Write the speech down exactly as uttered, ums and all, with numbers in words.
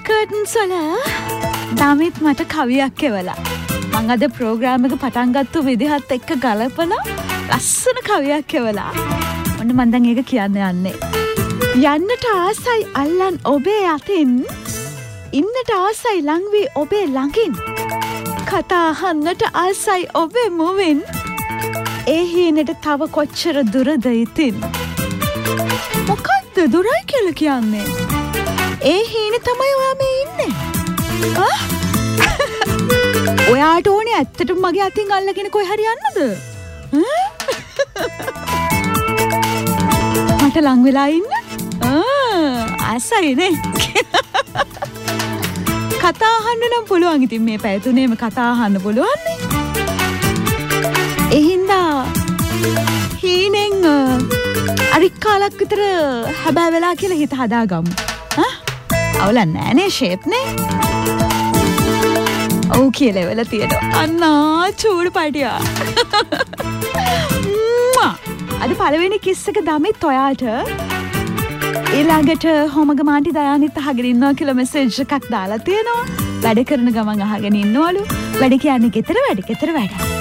කර්ටන්ස් වල දමිත් මට කවියක් එවලා. මං අද ප්‍රෝග්‍රෑම් එක පටන් ගත්තු විදිහත් එක්ක ගලපලා ලස්සන කවියක් එවලා. ඔන්න මං දැන් ඒක කියන්න යන්නේ. යන්නට ආසයි අල්ලන් ඔබේ අතින්, ඉන්නට ආසයි ලං වී ඔබේ ළඟින්, කතා අහන්නට ආසයි ඔබේ මුවින්, ඒ හීනෙට තව කොච්චර දුරද ඉතින්. මොකක්ද දුරයි කියලා කියන්නේ? ඒ හීනේ තමයි ඔයා මේ ඉන්නේ. ආ? ඔයාට ඕනේ ඇත්තටම මගේ අතින් අල්ලගෙන කොයි හරි යන්නද? මට ලං වෙලා ඉන්න? ආ, ආසයිනේ. කතා අහන්න නම් පුළුවන්. ඉතින් මේ පැය තුනේම කතා අහන්න පුළුවන් නේ. එහින්දා හීනෙන් අරික් කාලක් විතර හැබෑ වෙලා කියලා හිත හදාගමු. හා? අවුලක් නෑනේ ෂේප් නේ. ඔව් කියලා වෙලා තියෙනවා. අන්නා චූඩ පටියා. අද පළවෙනි කිස් එක දමිත් ඔයාට. ඊළඟට හොමග මාන්ටි දයානිත් අහගෙන ඉන්නවා කියලා මෙසේජ් එකක් දාලා තියෙනවා. වැඩ කරන ගමන් අහගෙන ඉන්නවලු. වැඩ කියන්නේ ගෙදර වැඩ ගෙදර වැඩ.